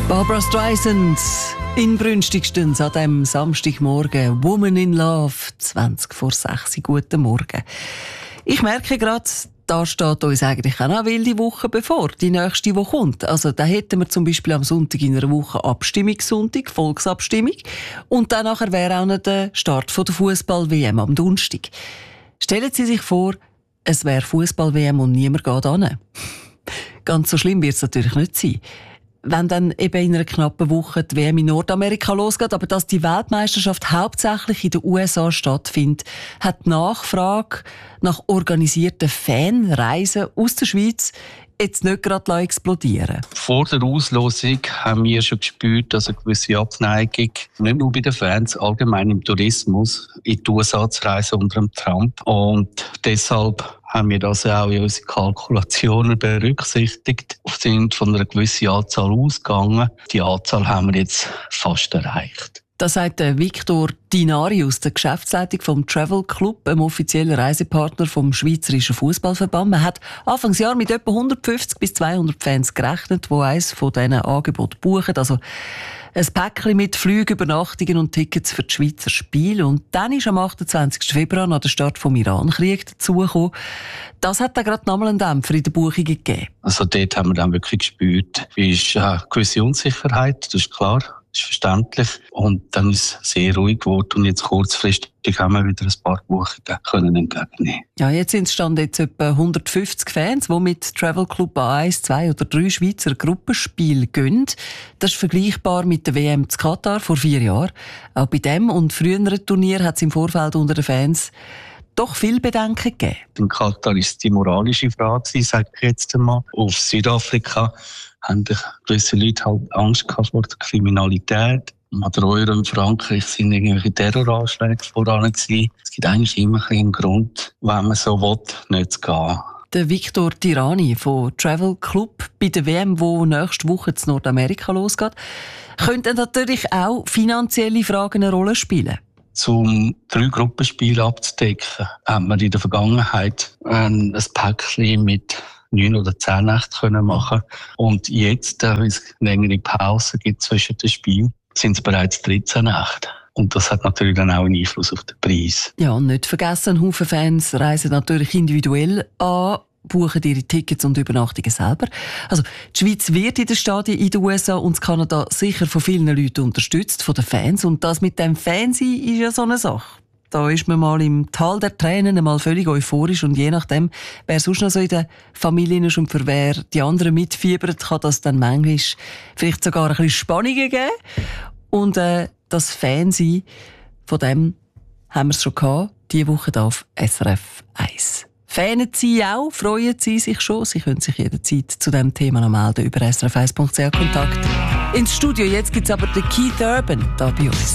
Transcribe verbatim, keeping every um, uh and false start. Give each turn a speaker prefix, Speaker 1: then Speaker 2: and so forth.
Speaker 1: Barbra Streisand inbrünstigstens an diesem Samstagmorgen. Woman in Love, zwanzig vor sechs. Guten Morgen. Ich merke gerade, da steht uns eigentlich auch noch eine wilde Woche bevor, die nächste, die kommt. Also da hätten wir zum Beispiel am Sonntag in einer Woche Abstimmungssonntag, Volksabstimmung. Und dann nachher wäre auch noch der Start der Fußball-W M am Donnerstag. Stellen Sie sich vor, es wäre Fußball-W M und niemand geht hin. Ganz so schlimm wird es natürlich nicht sein. Wenn dann eben in einer knappen Woche die W M in Nordamerika losgeht, aber dass die Weltmeisterschaft hauptsächlich in den U S A stattfindet, hat die Nachfrage nach organisierten Fanreisen aus der Schweiz jetzt nicht gerade explodieren.
Speaker 2: Vor der Auslosung haben wir schon gespürt, dass eine gewisse Abneigung, nicht nur bei den Fans, allgemein im Tourismus, in die U S A zu reisen unter dem Trump. Und deshalb haben wir das auch in unseren Kalkulationen berücksichtigt. Wir sind von einer gewissen Anzahl ausgegangen. Die Anzahl haben wir jetzt fast erreicht.
Speaker 1: Das sagt Victor Dinarius, der Geschäftsleitung vom Travel Club, einem offiziellen Reisepartner vom Schweizerischen Fußballverband. Man hat Anfangsjahr mit etwa hundertfünfzig bis zweihundert Fans gerechnet, die eines von diesen Angeboten buchen. Also ein Päckchen mit Flügen, Übernachtungen und Tickets für die Schweizer Spiele. Und dann ist am achtundzwanzigsten Februar nach der Start vom Iran-Krieg dazugekommen. Das hat dann gerade nochmal einen Dämpfer in den Buchungen gegeben.
Speaker 2: Also dort haben wir dann wirklich gespürt, wie ist eine gewisse Unsicherheit, das ist klar. Das ist verständlich. Und dann ist es sehr ruhig geworden. Und jetzt kurzfristig haben wir wieder ein paar Buchungen können entgegennehmen.
Speaker 1: Ja, jetzt sind es stand jetzt etwa hundertfünfzig Fans, die mit Travel Club an eins, zwei oder drei Schweizer Gruppenspiele gehen. Das ist vergleichbar mit der W M zu Katar vor vier Jahren. Auch bei dem und früheren Turnier hat es im Vorfeld unter den Fans doch viel Bedenken gegeben.
Speaker 2: In Katar war es die moralische Frage, sage ich jetzt einmal. Auf Südafrika haben gewisse Leute halt Angst vor der Kriminalität. An der Euro in Frankreich sind irgendwelche Terroranschläge voran gewesen. Es gibt eigentlich immer einen Grund, wenn man so will, nicht zu gehen.
Speaker 1: Der Victor Tirani von Travel Club bei der W M, die nächste Woche in Nordamerika losgeht, könnten natürlich auch finanzielle Fragen eine Rolle spielen.
Speaker 2: Um drei Gruppenspiele abzudecken, hat man in der Vergangenheit ein Päckchen mit neun oder zehn Nächten machen können. Und jetzt, da es eine längere Pause gibt zwischen den Spielen, sind es bereits dreizehn Nächte. Und das hat natürlich dann auch einen Einfluss auf den Preis.
Speaker 1: Ja, und nicht vergessen, ein Haufen Fans reisen natürlich individuell an, buchen ihre Tickets und Übernachtungen selber. Also, die Schweiz wird in den Stadien in den U S A und Kanada sicher von vielen Leuten unterstützt, von den Fans. Und das mit dem Fansein ist ja so eine Sache. Da ist man mal im Tal der Tränen mal völlig euphorisch und je nachdem, wer sonst noch so in der Familie ist und für wer die anderen mitfiebert, kann das dann manchmal vielleicht sogar ein bisschen Spannungen geben. Und äh, das Fansein, von dem haben wir es schon gehabt, diese Woche hier auf S R F eins. Fanen Sie auch, freuen Sie sich schon. Sie können sich jederzeit zu diesem Thema noch melden über s r f eins punkt c h Kontakt ins Studio. Jetzt gibt es aber den Keith Urban da bei uns.